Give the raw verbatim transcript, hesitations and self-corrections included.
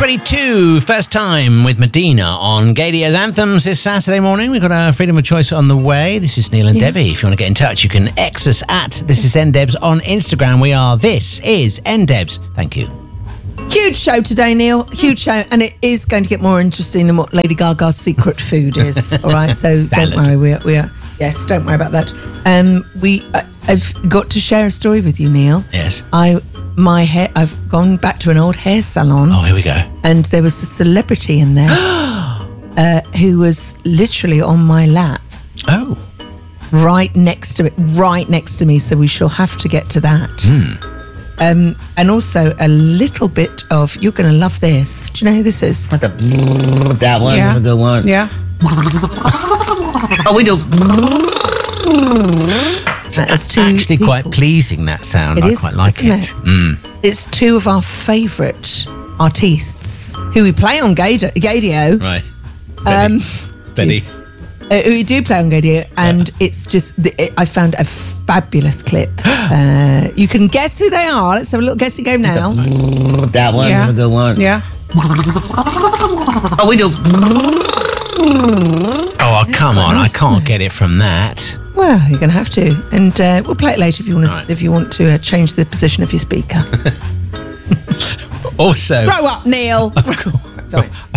twenty-two, first time with Medina on Gadio's Anthems this Saturday morning. We've got our Freedom of Choice on the way. This is Neil and yeah. Debbie. If you want to get in touch, you can X us at This Is NDebs on Instagram. We are This Is NDebs. Thank you. Huge show today, Neil. Huge show. And it is going to get more interesting than what Lady Gaga's secret food is. All right, so don't worry. We are, we are, yes, don't worry about that. Um, we, uh, I've got to share a story with you, Neil. Yes. I... My hair, I've gone back to an old hair salon. Oh, here we go. And there was a celebrity in there uh, who was literally on my lap. Oh. Right next to it, right next to me. So we shall have to get to that. Mm. Um, and also a little bit of, you're going to love this. Do you know who this is? What the, that one yeah. is a good one. Yeah. Oh, we do. It's two actually people. Quite pleasing, that sound. It I is, quite like isn't it. it? Mm. It's two of our favourite artists who we play on Gadio. Gadio right. Steady. Um, Steady. Uh, who we do play on Gadio, and yeah. it's just, it, I found a fabulous clip. uh, you can guess who they are. Let's have a little guessing game now. That one yeah. is a good one. Yeah. Oh, we do. Oh, come on! Nice, I can't get it from that. Well, you're going to have to, and uh, we'll play it later if you want to. Right. If you want to uh, change the position of your speaker. Also, grow up, Neil. Of course. Sorry.